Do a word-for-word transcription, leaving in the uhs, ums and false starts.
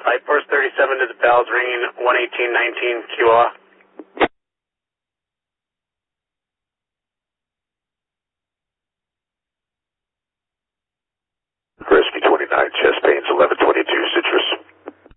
Flight Force thirty-seven to the bells, ringing one eighteen nineteen, Q O.